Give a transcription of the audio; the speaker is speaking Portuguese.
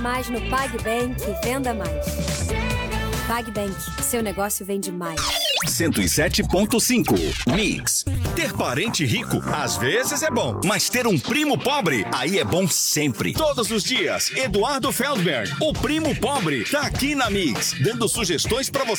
Mais no PagBank, venda mais. PagBank, seu negócio vende mais. 107.5 Mix. Ter parente rico às vezes é bom, mas ter um primo pobre, aí é bom sempre. Todos os dias, Eduardo Feldberg, o primo pobre, tá aqui na Mix, dando sugestões pra você